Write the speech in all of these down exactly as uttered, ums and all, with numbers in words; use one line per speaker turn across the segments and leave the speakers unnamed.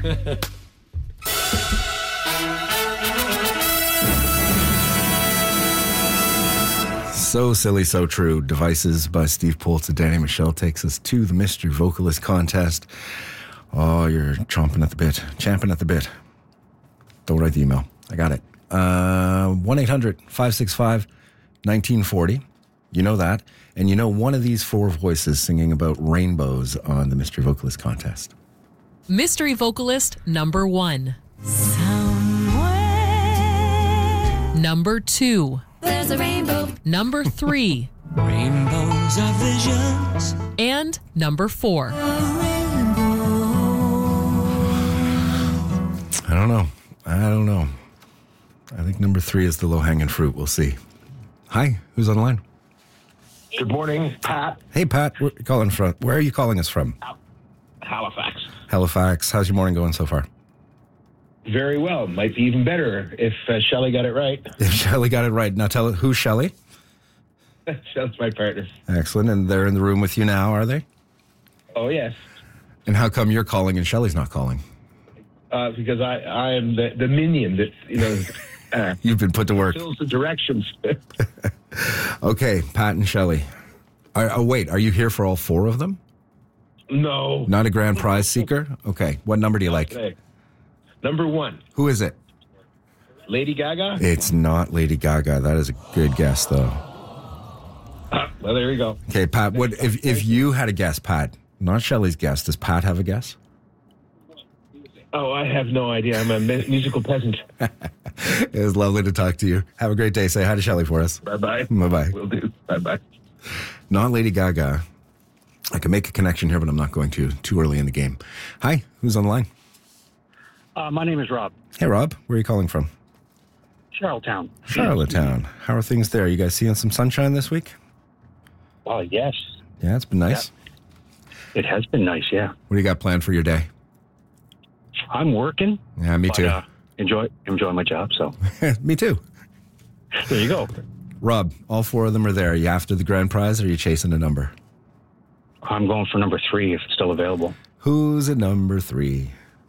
So Silly, So True. Devices by Steve Poltz and Danny Michelle takes us to the Mystery Vocalist Contest. Oh, you're chomping at the bit. Champing at the bit. Don't write the email. I got it. Uh, one eight hundred five six five nineteen forty. You know that. And you know one of these four voices singing about rainbows on the Mystery Vocalist Contest.
Mystery Vocalist number one.
Somewhere.
Number two.
There's a rainbow.
Number three.
Rainbows of visions.
And number four.
I don't know. I don't know. I think number three is the low-hanging fruit. We'll see. Hi, who's on the line?
Good morning, Pat.
Hey, Pat. Where are you calling from? Where are you calling us from?
Halifax.
Halifax. How's your morning going so far?
Very well. Might be even better if uh, Shelley got it right.
If Shelley got it right. Now tell it, who's Shelley?
Shelley's my partner.
Excellent. And they're in the room with you now, are they?
Oh, yes.
And how come you're calling and Shelley's not calling?
Uh, because I, I am the, the minion that, you know, uh,
You've been put to work.
fills the directions.
Okay, Pat and Shelley. Are, oh, wait, are you here for all four of them?
No.
Not a grand prize seeker? Okay. What number do you like?
Okay. Number one,
Who is it?
Lady Gaga.
It's not Lady Gaga. That is a good guess, though.
Ah, well, there we go.
Okay, Pat, what if, if you had a guess, Pat, not Shelley's guess, does Pat have a guess?
Oh, I have no idea. I'm a mu- musical peasant.
It was lovely to talk to you. Have a great day. Say hi to Shelley for us.
Bye-bye.
Bye-bye.
Will do. Bye-bye.
Not Lady Gaga. I can make a connection here, but I'm not going to. Too early in the game. Hi, who's on the line?
Uh, my name is Rob.
Hey, Rob. Where are you calling from?
Charlottetown.
Charlottetown. How are things there? You guys seeing some sunshine this week?
Oh, yes.
Yeah, it's been nice.
It has been nice, yeah.
What do you got planned for your day?
I'm working.
Yeah, me
but,
too.
Uh, enjoy enjoy my job, so
Me too.
there you go.
Rob, all four of them are there. Are you after the grand prize or are you chasing a number?
I'm going for number three if it's still available.
Who's at number three?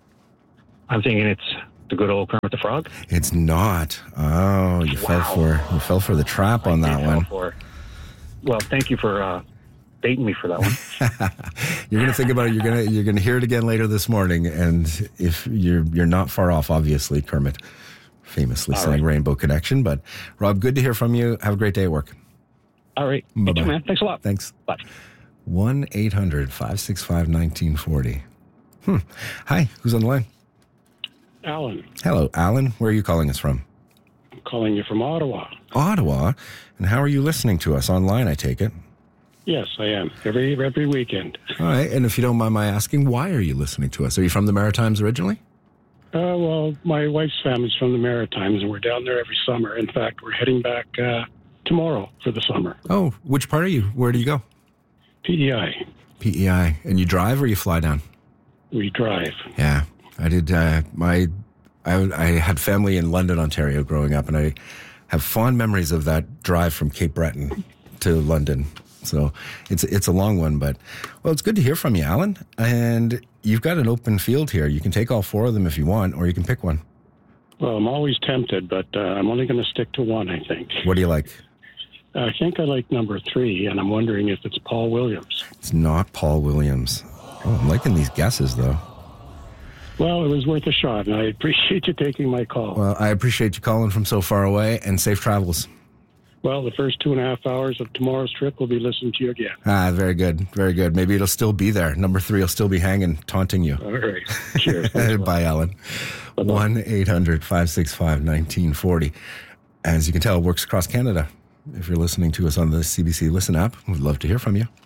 I'm thinking it's the good old Kermit the Frog.
It's not. Oh, you fell for you fell for the trap on that
I fell
one.
for- well, thank you for uh, baiting me for that one.
You're gonna think about it. You're gonna you're gonna hear it again later this morning, and if you're you're not far off, obviously, Kermit famously
All
sang
right.
Rainbow Connection. But Rob, good to hear from you. Have a great day at work.
All right. You
Bye-bye.
too, man. Thanks a lot.
Thanks.
Bye.
one eight hundred five six five nineteen forty. Hmm. Hi, who's on the line?
Alan,
Hello, Alan. Where are you calling us from?
I'm calling you from Ottawa.
Ottawa. And how are you listening to us online, I take it?
Yes, I am. Every every weekend.
All right. And if you don't mind my asking, why are you listening to us? Are you from the Maritimes originally?
Uh, well, my wife's family's from the Maritimes, and we're down there every summer. In fact, we're heading back uh, tomorrow for the summer.
Oh, which part are you? Where do you go?
P E I.
P E I. And you drive or you fly down?
We drive.
Yeah, I did. Uh, my, I, I had family in London, Ontario growing up, and I have fond memories of that drive from Cape Breton to London. So it's it's a long one, but well, it's good to hear from you, Alan. And you've got an open field here. You can take all four of them if you want, or you can pick one.
Well, I'm always tempted, but uh, I'm only going to stick to one, I think.
What do you like?
I think I like number three, and I'm wondering if it's Paul Williams.
It's not Paul Williams. Oh, I'm liking these guesses, though.
Well, it was worth a shot, and I appreciate you taking my call.
Well, I appreciate you calling from so far away, and safe travels.
Well, the first two and a half hours of tomorrow's trip will be listening to you again.
Ah, very good, very good. Maybe it'll still be there. Number three will still be hanging, taunting you.
All right. Cheers. Thanks a lot.
Bye, Alan. one eight hundred five six five nineteen forty. As you can tell, it works across Canada. If you're listening to us on the C B C Listen app, we'd love to hear from you.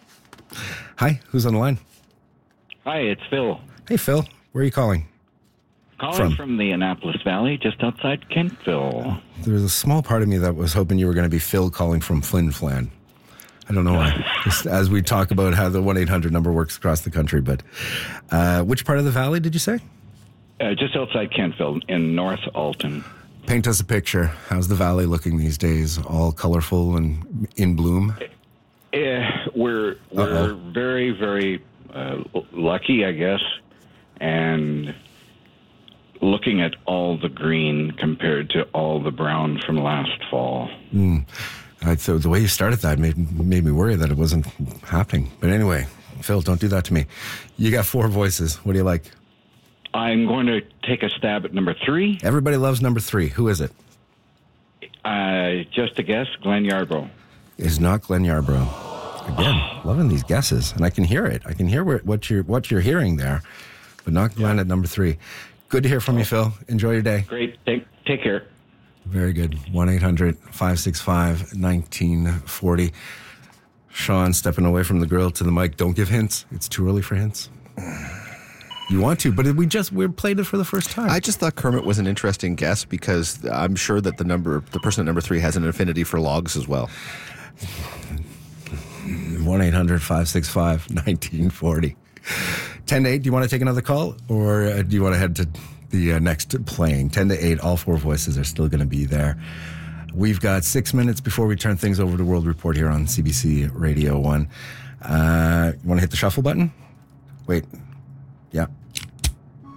Hi, who's on the line?
Hi, it's Phil.
Hey, Phil. Where are you calling?
Calling
From?
from, the Annapolis Valley, just outside Kentville.
There's a small part of me that was hoping you were going to be Phil calling from Flin Flan. I don't know why. Just as we talk about how the one eight hundred number works across the country. But uh, which part of the valley did you say?
Uh, just outside Kentville in North Alton.
Paint us a picture. How's the valley looking these days? All colorful and in bloom?
Uh, we're we're
Uh-oh.
very, very uh, lucky, I guess. And looking at all the green compared to all the brown from last fall.
Mm. I, so the way you started that made, made me worry that it wasn't happening. But anyway, Phil, don't do that to me. You got four voices. What do you like?
I'm going to take a stab at number three.
Everybody loves number three. Who is it?
Uh, just a guess, Glenn Yarbrough.
It's not Glenn Yarbrough. Again, loving these guesses, and I can hear it. I can hear where, what you're what you're hearing there, but not Glenn yeah. at number three. Good to hear from you, Phil. Enjoy your day.
Great. Take take care.
Very good. one eight hundred five six five nineteen forty. Sean stepping away from the grill to the mic. Don't give hints. It's too early for hints. You want to, but we just we played it for the first time.
I just thought Kermit was an interesting guess because I'm sure that the number the person at number three has an affinity for logs as well.
one eight hundred five six five nineteen forty. ten to eight, do you want to take another call? Or uh, do you want to head to the uh, next playing? ten to eight, all four voices are still going to be there. We've got six minutes before we turn things over to World Report here on C B C Radio one. Uh, you want to hit the shuffle button? Wait. Yeah.